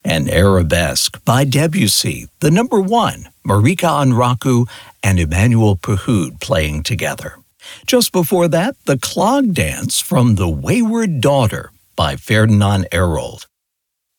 and Arabesque by Debussy, the number one, Marika Onraku and Emmanuel Pahud playing together. Just before that, the Clog Dance from The Wayward Daughter by Ferdinand Arold.